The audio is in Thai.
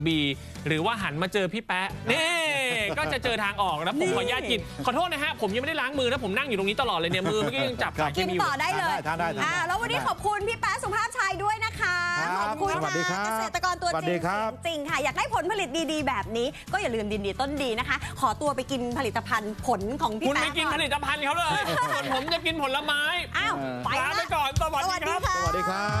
บีหรือว่าหันมาเจอพี่แป๊ะนี่ก็จะเจอทางออกแล้วผมขออนุญาตกินขอโทษนะฮะผมยังไม่ได้ล้างมือนะผมนั่งอยู่ตรงนี้ตลอดเลยเนี่ยมือเมื่อกี้ยังจับกินกินต่อได้เลยแล้ววันนี้ขอบคุณพี่แป๊ะสุภาพชัยด้วยนะคะขอบคุณค่ะเกษตรกรตัวจริงจริงค่ะอยากได้ผลผลิตดีๆแบบนี้ก็อย่าลืมดินดีต้นดีนะคะขอตัวไปกินผลิตภัณฑ์ผลของพี่แป๊ะคุณไม่กินผลิตภัณฑ์เขาเลยส่วนผมจะกินผลไม้อ้าวไปก่อนสวัสดีครับสวัสดีครับ